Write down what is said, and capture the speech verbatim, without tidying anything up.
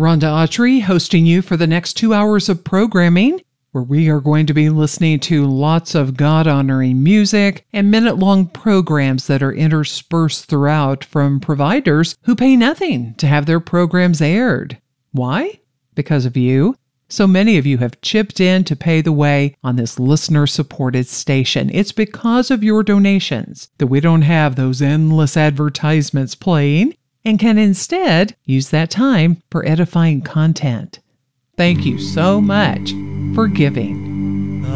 Rhonda Autry hosting you for the next two hours of programming, where we are going to be listening to lots of God-honoring music and minute-long programs that are interspersed throughout from providers who pay nothing to have their programs aired. Why? Because of you. So many of you have chipped in to pay the way on this listener-supported station. It's because of your donations that we don't have those endless advertisements playing and can instead use that time for edifying content. Thank you so much for giving.